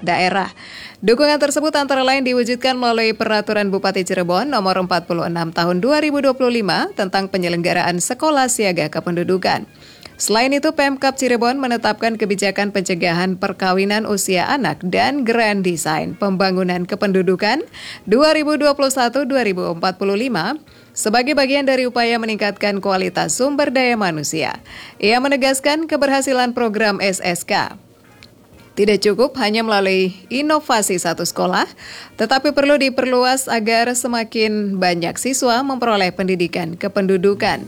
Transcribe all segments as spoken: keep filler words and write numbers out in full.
daerah. Dukungan tersebut antara lain diwujudkan melalui Peraturan Bupati Cirebon Nomor empat puluh enam Tahun dua ribu dua puluh lima tentang penyelenggaraan sekolah siaga kependudukan. Selain itu, Pemkab Cirebon menetapkan kebijakan pencegahan perkawinan usia anak dan Grand Design Pembangunan Kependudukan dua ribu dua puluh satu sampai dua ribu empat puluh lima sebagai bagian dari upaya meningkatkan kualitas sumber daya manusia. Ia menegaskan keberhasilan program S S K tidak cukup hanya melalui inovasi satu sekolah, tetapi perlu diperluas agar semakin banyak siswa memperoleh pendidikan kependudukan.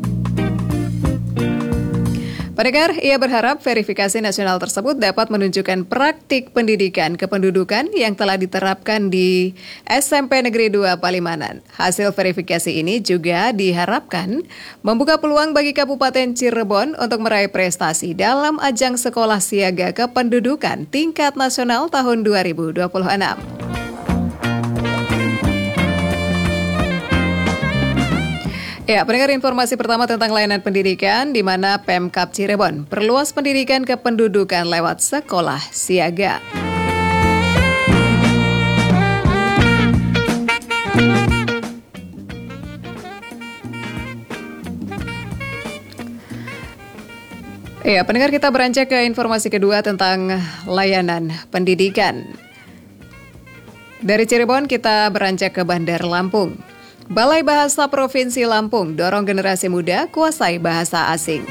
Pendengar, ia berharap verifikasi nasional tersebut dapat menunjukkan praktik pendidikan kependudukan yang telah diterapkan di S M P Negeri dua Palimanan. Hasil verifikasi ini juga diharapkan membuka peluang bagi Kabupaten Cirebon untuk meraih prestasi dalam ajang sekolah siaga kependudukan tingkat nasional tahun dua ribu dua puluh enam. Ya, pendengar, informasi pertama tentang layanan pendidikan di mana Pemkab Cirebon perluas pendidikan kependudukan lewat sekolah siaga. Ya, pendengar, kita beranjak ke informasi kedua tentang layanan pendidikan. Dari Cirebon kita beranjak ke Bandar Lampung. Balai Bahasa Provinsi Lampung dorong generasi muda kuasai bahasa asing.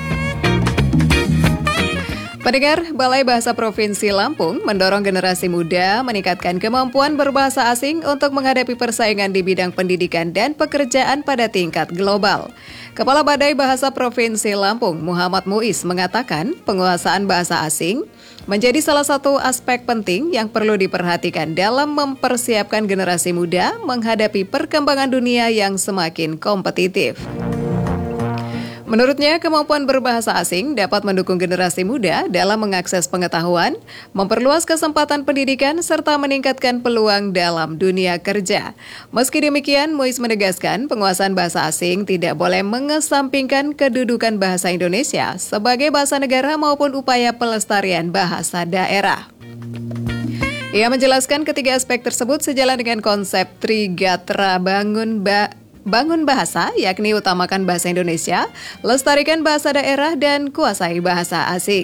Pendengar, Balai Bahasa Provinsi Lampung mendorong generasi muda meningkatkan kemampuan berbahasa asing untuk menghadapi persaingan di bidang pendidikan dan pekerjaan pada tingkat global. Kepala Balai Bahasa Provinsi Lampung, Muhammad Muiz, mengatakan penguasaan bahasa asing menjadi salah satu aspek penting yang perlu diperhatikan dalam mempersiapkan generasi muda menghadapi perkembangan dunia yang semakin kompetitif. Menurutnya, kemampuan berbahasa asing dapat mendukung generasi muda dalam mengakses pengetahuan, memperluas kesempatan pendidikan, serta meningkatkan peluang dalam dunia kerja. Meski demikian, Muiz menegaskan penguasaan bahasa asing tidak boleh mengesampingkan kedudukan bahasa Indonesia sebagai bahasa negara maupun upaya pelestarian bahasa daerah. Ia menjelaskan ketiga aspek tersebut sejalan dengan konsep Trigatra Bangun Ba Bangun bahasa, yakni utamakan bahasa Indonesia, lestarikan bahasa daerah, dan kuasai bahasa asing.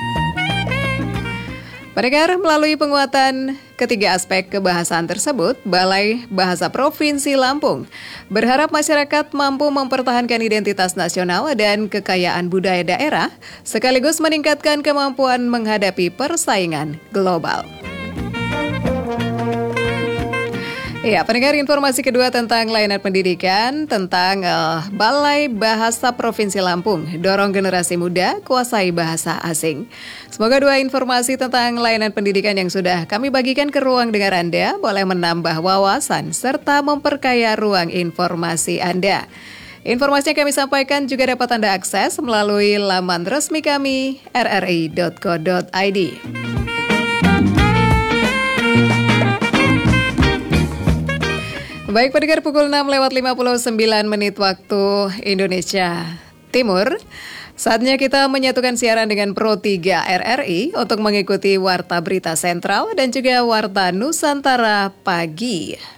Pendengar, melalui penguatan ketiga aspek kebahasaan tersebut, Balai Bahasa Provinsi Lampung berharap masyarakat mampu mempertahankan identitas nasional dan kekayaan budaya daerah, sekaligus meningkatkan kemampuan menghadapi persaingan global. Ya, pendengar, informasi kedua tentang layanan pendidikan tentang uh, Balai Bahasa Provinsi Lampung dorong generasi muda kuasai bahasa asing. Semoga dua informasi tentang layanan pendidikan yang sudah kami bagikan ke ruang dengar Anda boleh menambah wawasan serta memperkaya ruang informasi Anda. Informasi yang kami sampaikan juga dapat Anda akses melalui laman resmi kami r r i dot co dot i d. Baik, pendengar, pukul enam lewat lima puluh sembilan menit waktu Indonesia Timur. Saatnya kita menyatukan siaran dengan Pro tiga R R I untuk mengikuti Warta Berita Sentral dan juga Warta Nusantara Pagi.